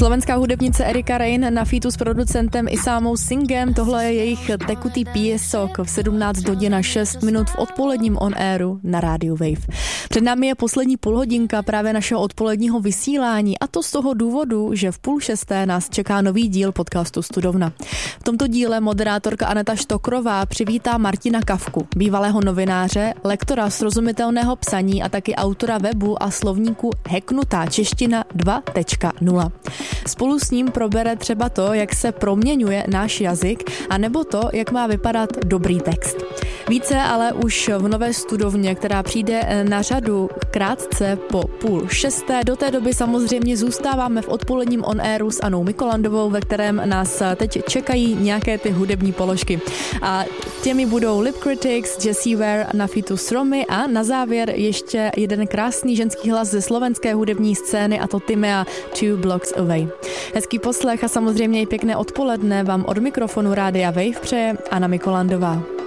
Slovenská hudebnice Erika Rein na featu s producentem Isámou Singem, tohle je jejich tekutý piesok v 17 hodin a 6 minut v odpoledním on airu na rádiu Wave. Před námi je poslední půlhodinka právě našeho odpoledního vysílání, a to z toho důvodu, že v 5:30 nás čeká nový díl podcastu Studovna. V tomto díle moderátorka Aneta Štokrová přivítá Martina Kafku, bývalého novináře, lektora srozumitelného psaní a taky autora webu a slovníku Hacknutá čeština 2.0. Spolu s ním probere třeba to, jak se proměňuje náš jazyk, a nebo to, jak má vypadat dobrý text. Více ale už v nové studovně, která přijde na řadu krátce po 5:30. Do té doby samozřejmě zůstáváme v odpoledním on airu s Anou Mikolandovou, ve kterém nás teď čekají nějaké ty hudební položky. A těmi budou Lip Critics, Jessie Ware na featu s Romy a na závěr ještě jeden krásný ženský hlas ze slovenské hudební scény, a to Timea Two Blocks Away. Hezký poslech a samozřejmě i pěkné odpoledne vám od mikrofonu Rádia Wave přeje Anna Mikolandová.